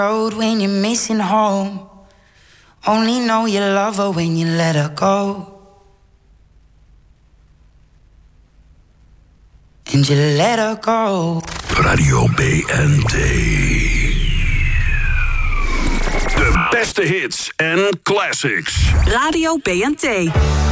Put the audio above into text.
road when you're missing home. Only know you love her when you let her go. And you let her go. Radio BNT. De beste hits en classics. Radio BNT.